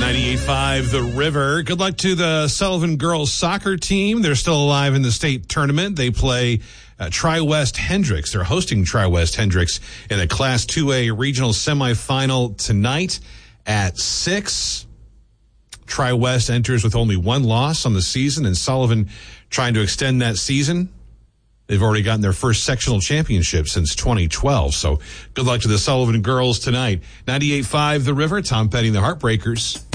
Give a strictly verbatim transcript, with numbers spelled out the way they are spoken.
ninety-eight point five The River. Good luck to the Sullivan girls soccer team. They're still alive in the state tournament. They play uh, Tri-West Hendricks. They're hosting Tri-West Hendricks in a Class two A regional semifinal tonight at six. Tri-West enters with only one loss on the season, and Sullivan trying to extend that season. They've already gotten their first sectional championship since twenty twelve. So good luck to the Sullivan girls tonight. ninety-eight point five The River. Tom Petty and the Heartbreakers.